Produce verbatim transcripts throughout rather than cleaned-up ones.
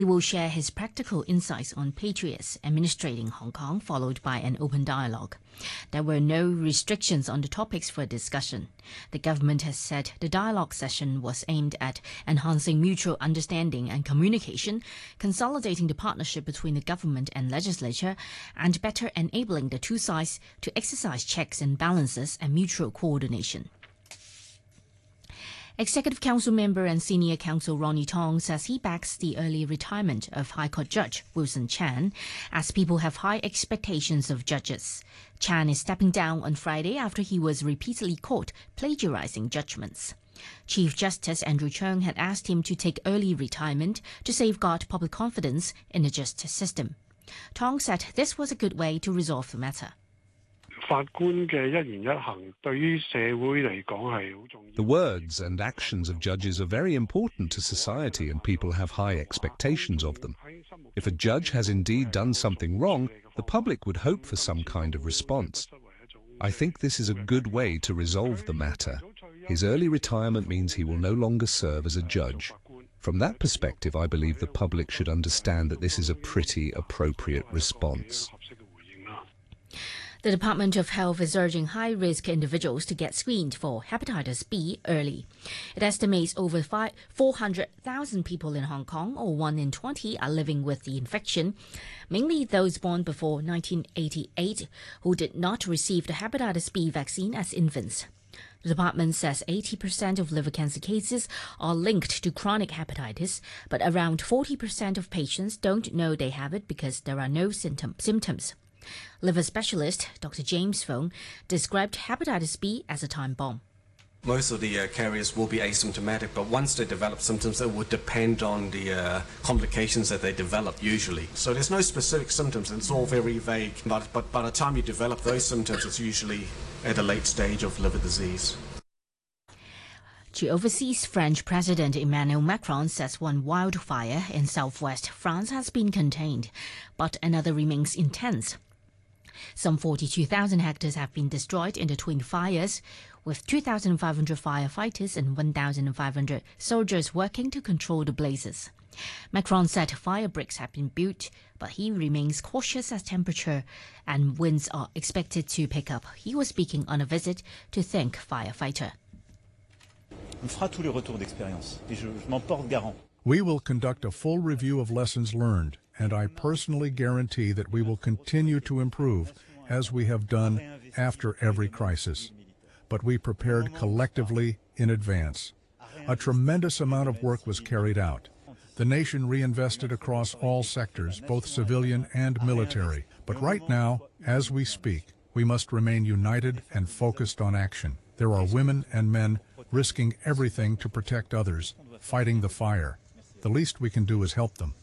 He will share his practical insights on patriots administrating Hong Kong, followed by an open dialogue. There were no restrictions on the topics for discussion. The government has said the dialogue session was aimed at enhancing mutual understanding and communication, consolidating the partnership between the government and legislature, and better enabling the two sides to exercise checks and balances and mutual coordination. Executive Council member and Senior Counsel Ronnie Tong says he backs the early retirement of High Court Judge Wilson Chan, as people have high expectations of judges. Chan is stepping down on Friday after he was repeatedly caught plagiarizing judgments. Chief Justice Andrew Cheung had asked him to take early retirement to safeguard public confidence in the justice system. Tong said this was a good way to resolve the matter. The words and actions of judges are very important to society, and people have high expectations of them. If a judge has indeed done something wrong, the public would hope for some kind of response. I think this is a good way to resolve the matter. His early retirement means he will no longer serve as a judge. From that perspective, I believe the public should understand that this is a pretty appropriate response. The Department of Health is urging high-risk individuals to get screened for hepatitis B early. It estimates over four hundred thousand people in Hong Kong, or one in twenty, are living with the infection, mainly those born before nineteen eighty-eight who did not receive the hepatitis B vaccine as infants. The department says eighty percent of liver cancer cases are linked to chronic hepatitis, but around forty percent of patients don't know they have it because there are no symptom symptoms. Liver specialist Doctor James Fong described hepatitis B as a time bomb. Most of the uh, carriers will be asymptomatic, but once they develop symptoms, it would depend on the uh, complications that they develop usually. So there's no specific symptoms, and it's all very vague. But, but by the time you develop those symptoms, it's usually at a late stage of liver disease. The overseas French President Emmanuel Macron says one wildfire in southwest France has been contained, but another remains intense. Some forty-two thousand hectares have been destroyed in the twin fires, with two thousand five hundred firefighters and one thousand five hundred soldiers working to control the blazes. Macron said fire breaks have been built, but he remains cautious as temperature and winds are expected to pick up. He was speaking on a visit to thank firefighter. We will conduct a full review of lessons learned, and I personally guarantee that we will continue to improve, as we have done after every crisis. But we prepared collectively in advance. A tremendous amount of work was carried out. The nation reinvested across all sectors, both civilian and military. But right now, as we speak, we must remain united and focused on action. There are women and men risking everything to protect others, fighting the fire. The least we can do is help them.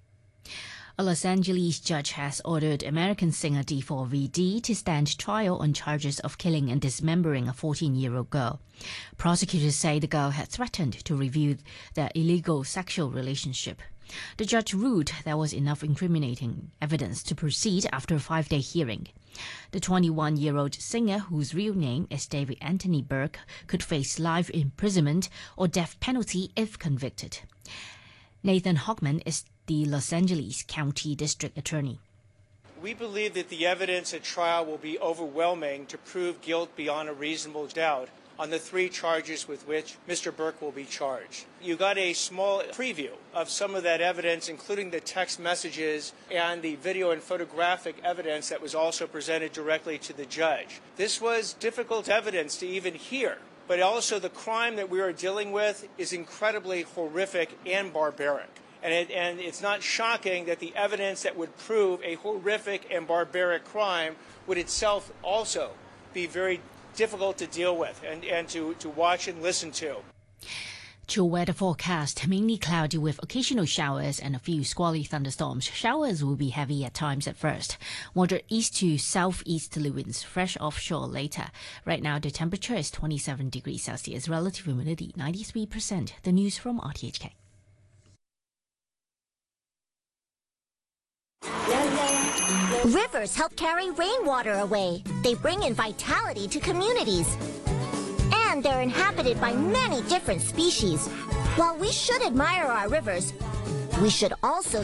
A Los Angeles judge has ordered American singer D four V D to stand trial on charges of killing and dismembering a fourteen-year-old girl. Prosecutors say the girl had threatened to reveal their illegal sexual relationship. The judge ruled there was enough incriminating evidence to proceed after a five-day hearing. The twenty-one-year-old singer, whose real name is David Anthony Burke, could face life imprisonment or death penalty if convicted. Nathan Hockman is the Los Angeles County District Attorney. We believe that the evidence at trial will be overwhelming to prove guilt beyond a reasonable doubt on the three charges with which Mister Burke will be charged. You got a small preview of some of that evidence, including the text messages and the video and photographic evidence that was also presented directly to the judge. This was difficult evidence to even hear, but also the crime that we are dealing with is incredibly horrific and barbaric. And, it, and it's not shocking that the evidence that would prove a horrific and barbaric crime would itself also be very difficult to deal with and, and to, to watch and listen to. To weather forecast, mainly cloudy with occasional showers and a few squally thunderstorms. Showers will be heavy at times at first. Moderate east to southeasterly winds, fresh offshore later. Right now, the temperature is twenty-seven degrees Celsius, relative humidity ninety-three percent. The news from R T H K. Rivers help carry rainwater away. They bring in vitality to communities. And they're inhabited by many different species. While we should admire our rivers, We should also